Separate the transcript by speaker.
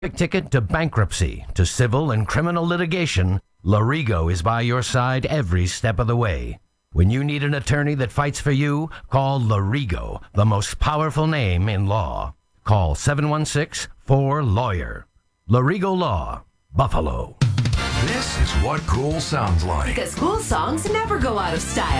Speaker 1: ticket to bankruptcy to civil and criminal litigation, Larigo is by your side every step of the way. When you need an attorney that fights for you, call Larigo, the most powerful name in law. Call 716-4LAWYER. Larigo Law, Buffalo.
Speaker 2: This is what cool sounds like.
Speaker 3: Because cool songs never go out of style.